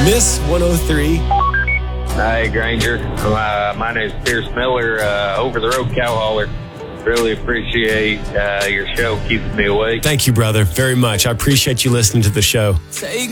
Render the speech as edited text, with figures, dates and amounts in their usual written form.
Miss 103. Hi, Granger. My name's Pierce Miller, Over the Road Cow Hauler. Really appreciate your show keeping me awake. Thank you, brother, very much. I appreciate you listening to the show. Take